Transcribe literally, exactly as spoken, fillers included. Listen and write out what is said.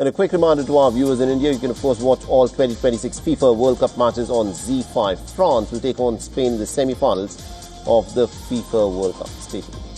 And a quick reminder to our viewers in India, you can of course watch all twenty twenty-six FIFA World Cup matches on Z five. France will take on Spain in the semi-finals of the FIFA World Cup. Stay tuned.